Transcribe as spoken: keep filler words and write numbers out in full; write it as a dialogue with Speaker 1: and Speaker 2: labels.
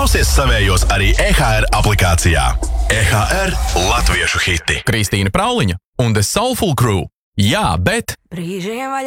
Speaker 1: Klausies savējos arī E H R aplikācijā. E H R latviešu hiti.
Speaker 2: Kristīna Prauliņa un The Soulful Crew. Jā, bet...
Speaker 3: Brīžiem vaļā.